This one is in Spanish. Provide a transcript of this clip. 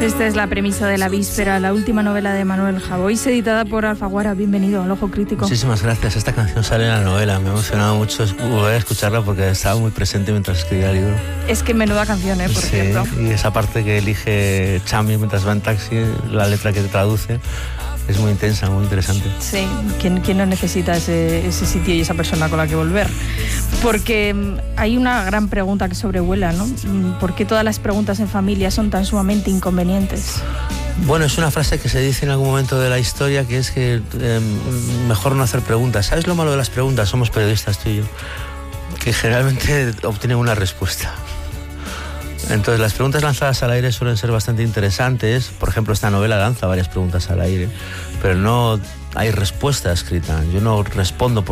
Esta es la premisa de La Víspera, la última novela de Manuel Javois, editada por Alfaguara. Bienvenido al Ojo Crítico. Muchísimas gracias. Esta canción sale en la novela. Me ha emocionado mucho volver a escucharla porque estaba muy presente mientras escribía el libro. Es que menuda canción, por cierto. Y esa parte que elige Chami mientras va en taxi, la letra que traduce, es muy intensa, muy interesante. Sí, ¿quién no necesita ese sitio y esa persona con la que volver? Porque hay una gran pregunta que sobrevuela, ¿no? ¿Por qué todas las preguntas en familia son tan sumamente inconvenientes? Bueno, es una frase que se dice en algún momento de la historia, que es que mejor no hacer preguntas. ¿Sabes lo malo de las preguntas? Somos periodistas, tú y yo, que generalmente obtienen una respuesta. Entonces, las preguntas lanzadas al aire suelen ser bastante interesantes. Por ejemplo, esta novela lanza varias preguntas al aire, pero no hay respuesta escrita. Yo no respondo por